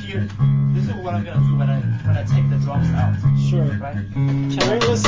here, this is what I'm gonna do when I take the drums out. Sure. Right? Can we listen